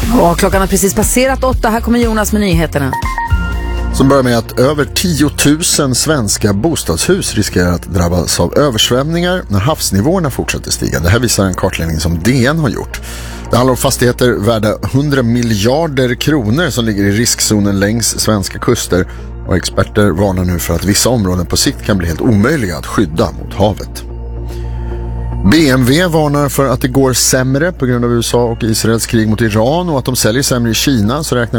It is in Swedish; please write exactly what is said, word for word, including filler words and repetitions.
Och klockan har precis passerat åtta. Här kommer Jonas med nyheterna. Som börjar med att över tio tusen svenska bostadshus riskerar att drabbas av översvämningar när havsnivåerna fortsätter stiga. Det här visar en kartläggning som D N har gjort. Det handlar om fastigheter värda hundra miljarder kronor som ligger i riskzonen längs svenska kuster. Och experter varnar nu för att vissa områden på sikt kan bli helt omöjliga att skydda mot havet. B M W varnar för att det går sämre på grund av U S A och Israels krig mot Iran och att de säljer sämre i Kina, så räknar